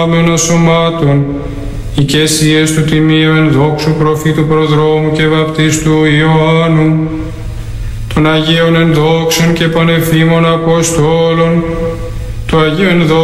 σωμάτων, οικεσίες του Τιμίου ενδόξου προφήτου προδρόμου και βαπτίστου Ιωάννου, των Αγίων ενδόξων και πανεφήμων Αποστόλων, του Αγίου ενδόξου